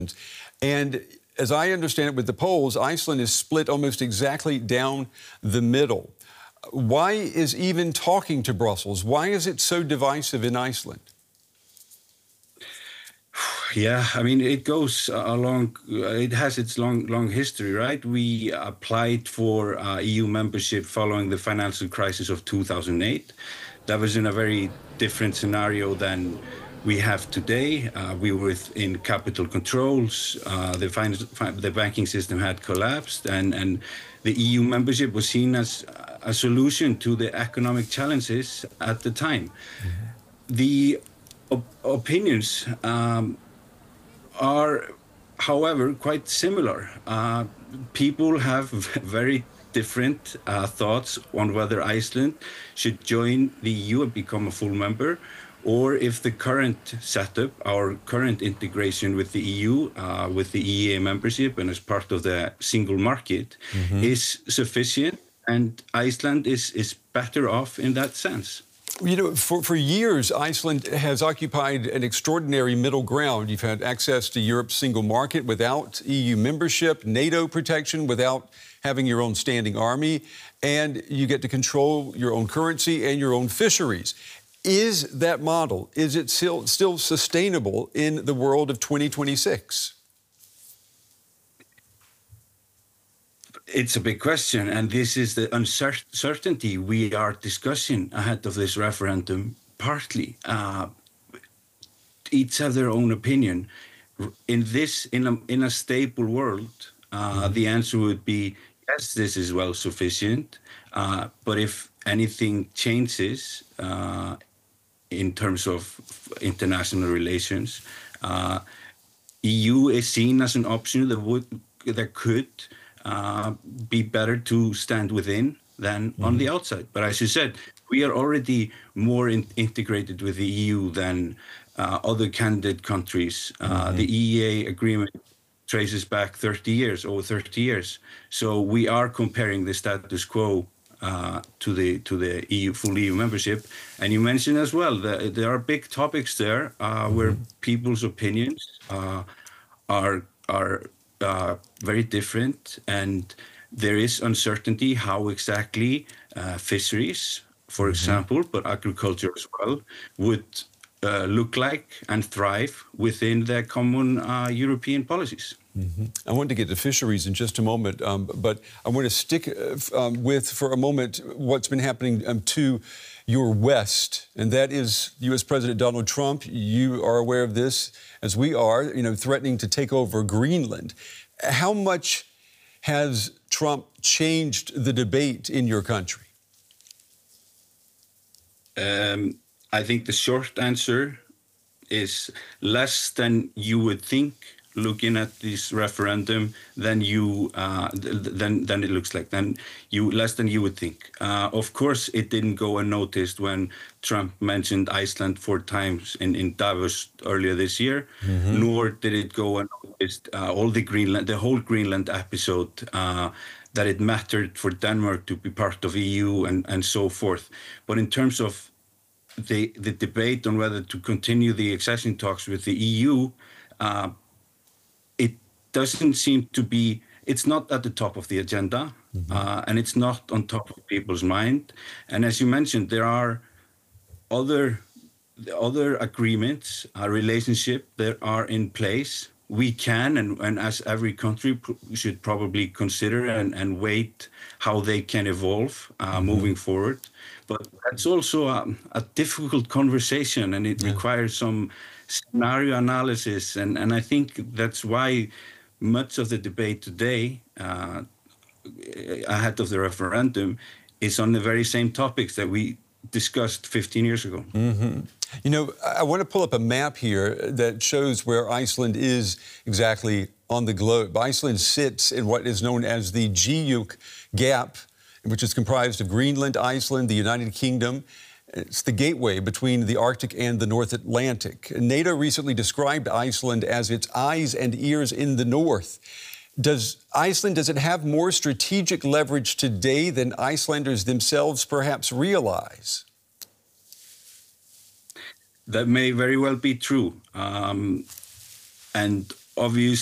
And as I understand it with the polls, Iceland is split almost exactly down the middle. Why is even talking to Brussels? Why is it so divisive in Iceland? Yeah, I mean, it goes along, it has its long history, right? We applied for EU membership following the financial crisis of 2008. That was in a very different scenario than we have today. We were in capital controls, the banking system had collapsed, and the EU membership was seen as a solution to the economic challenges at the time. Mm-hmm. The opinions are, however, quite similar. People have very different thoughts on whether Iceland should join the EU and become a full member, or if the current setup, our current integration with the EU, with the EEA membership and as part of the single market, mm-hmm. is sufficient, and Iceland is better off in that sense. You know, for years, Iceland has occupied an extraordinary middle ground. You've had access to Europe's single market without EU membership, NATO protection without having your own standing army, and you get to control your own currency and your own fisheries. Is that model, is it still sustainable in the world of 2026? It's a big question, and this is the uncertainty we are discussing ahead of this referendum. Partly, each have their own opinion. In a stable world, the answer would be yes, this is well sufficient. But if anything changes in terms of international relations, EU is seen as an option that could be better to stand within than on the outside. But as you said, we are already more integrated with the EU than other candidate countries. The EEA agreement traces back over 30 years. So we are comparing the status quo to the EU, full EU membership. And you mentioned as well that there are big topics there where people's opinions are very different, and there is uncertainty how exactly fisheries, for example, but agriculture as well, would look like and thrive within their common European policies. I want to get to fisheries in just a moment, but I want to stick with, for a moment, what's been happening to your west, and that is U.S. President Donald Trump. You are aware of this, as we are, threatening to take over Greenland. How much has Trump changed the debate in your country? I think the short answer is less than you would think, looking at this referendum, than it looks like. Less than you would think. Of course, it didn't go unnoticed when Trump mentioned Iceland 4 times in Davos earlier this year. Nor did it go unnoticed the whole Greenland episode, that it mattered for Denmark to be part of EU and so forth. But in terms of the debate on whether to continue the accession talks with the EU, it doesn't seem to be, it's not at the top of the agenda, and it's not on top of people's mind. And as you mentioned, there are other agreements, relationship that are in place. We can, and as every country should probably consider and wait how they can evolve moving forward. But that's also a difficult conversation, and it requires some scenario analysis. And I think that's why much of the debate today, ahead of the referendum, is on the very same topics that we discussed 15 years ago. I want to pull up a map here that shows where Iceland is exactly on the globe. Iceland sits in what is known as the Gígjuk Gap, which is comprised of Greenland, Iceland, the United Kingdom. It's the gateway between the Arctic and the North Atlantic. NATO recently described Iceland as its eyes and ears in the north. Does it have more strategic leverage today than Icelanders themselves perhaps realize? That may very well be true. And obvious